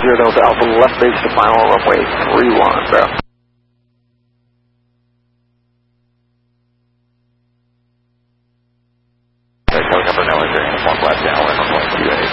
Delta Alpha, left base to final runway 31, bro. Helicopter now entering 1 left down, runway 28.